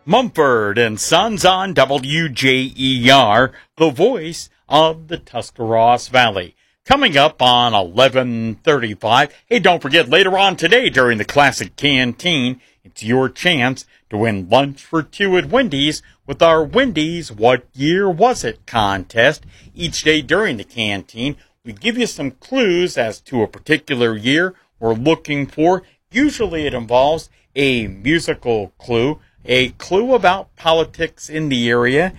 Mumford and Sons on WJER, the voice of the Tuscarawas Valley. Coming up on 11:35. Hey, don't forget, later on today during the Classic Canteen, it's your chance to win lunch for two at Wendy's with our Wendy's What Year Was It contest. Each day during the canteen, we give you some clues as to a particular year we're looking for. Usually it involves a musical clue, a clue about politics in the era,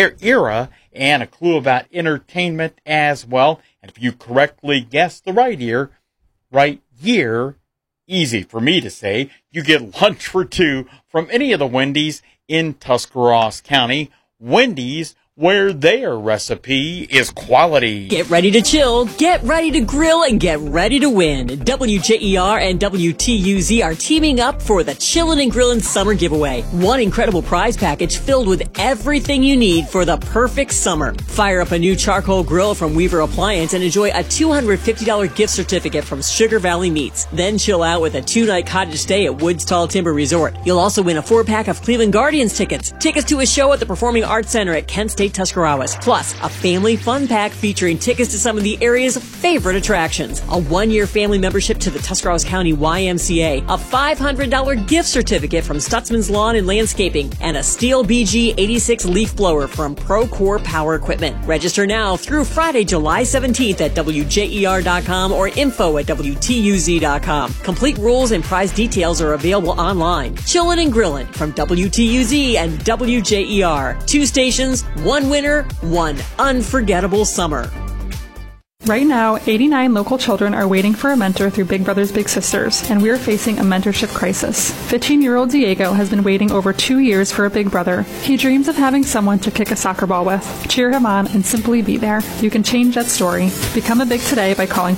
and a clue about entertainment as well. And if you correctly guess the right year, easy for me to say, you get lunch for two from any of the Wendy's in Tuscarawas County. Wendy's, where their recipe is quality. Get ready to chill, get ready to grill, and get ready to win. WJER and WTUZ are teaming up for the Chillin' and Grillin' Summer Giveaway. One incredible prize package filled with everything you need for the perfect summer. Fire up a new charcoal grill from Weaver Appliance and enjoy a $250 gift certificate from Sugar Valley Meats. Then chill out with a 2-night cottage stay at Woods Tall Timber Resort. You'll also win a 4-pack of Cleveland Guardians tickets, tickets to a show at the Performing Arts Center at Kent State Tuscarawas, plus a family fun pack featuring tickets to some of the area's favorite attractions, a 1-year family membership to the Tuscarawas County YMCA, a $500 gift certificate from Stutzman's Lawn and Landscaping, and a Steel BG 86 leaf blower from Procore Power Equipment. Register now through Friday, July 17th at WJER.com or info@WTUZ.com. Complete rules and prize details are available online. Chillin' and Grillin' from WTUZ and WJER. 2 stations, 1 winner, 1 unforgettable summer. Right now, 89 local children are waiting for a mentor through Big Brothers Big Sisters, and we're facing a mentorship crisis. 15-year-old Diego has been waiting over 2 years for a big brother. He dreams of having someone to kick a soccer ball with. Cheer him on and simply be there. You can change that story. Become a Big today by calling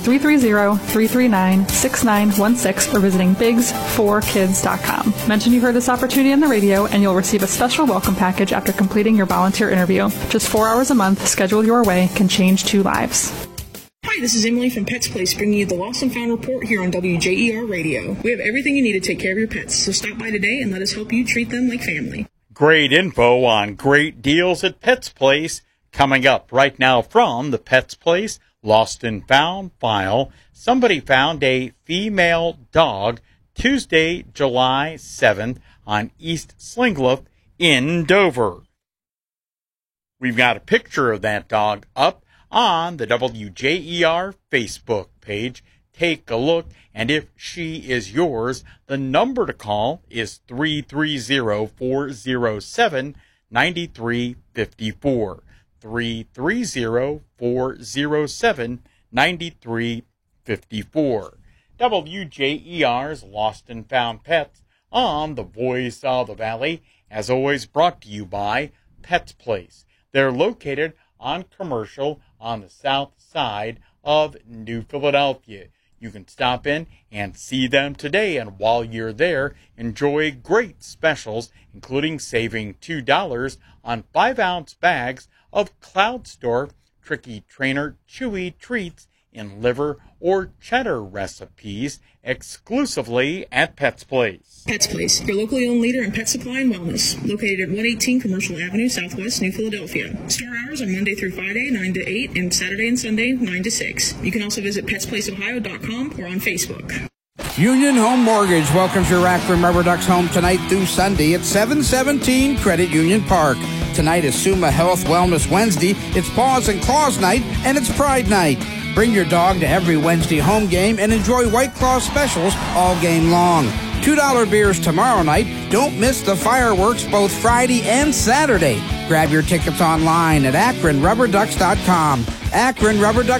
330-339-6916 or visiting bigs4kids.com. Mention you heard this opportunity on the radio, and you'll receive a special welcome package after completing your volunteer interview. Just 4 hours a month, scheduled your way, can change 2 lives. Hi, this is Emily from Pets Place, bringing you the Lost and Found Report here on WJER Radio. We have everything you need to take care of your pets, so stop by today and let us help you treat them like family. Great info on great deals at Pets Place coming up right now from the Pets Place Lost and Found file. Somebody found a female dog Tuesday, July 7th on East Slingloff in Dover. We've got a picture of that dog up on the WJER Facebook page. Take a look, and if she is yours, the number to call is 330-407-9354. 330-407-9354. WJER's Lost and Found Pets on the Voice of the Valley, as always brought to you by Pets Place. They're located on Commercial on the south side of New Philadelphia. You can stop in and see them today, and while you're there, enjoy great specials, including saving $2 on 5-ounce bags of Cloudstorf Tricky Trainer Chewy Treats in liver or cheddar recipes exclusively at Pets Place. Pets Place, your locally owned leader in pet supply and wellness, located at 118 Commercial Avenue, Southwest New Philadelphia. Store hours are Monday through Friday, 9 to 8, and Saturday and Sunday, 9 to 6. You can also visit PetsPlaceOhio.com or on Facebook. Union Home Mortgage welcomes your Akron Rubber Ducks home tonight through Sunday at 717 Credit Union Park. Tonight is Suma Health Wellness Wednesday, it's Paws and Claws Night, and it's Pride Night. Bring your dog to every Wednesday home game and enjoy White Claw specials all game long. $2 beers tomorrow night. Don't miss the fireworks both Friday and Saturday. Grab your tickets online at AkronRubberDucks.com. Akron Rubber Ducks.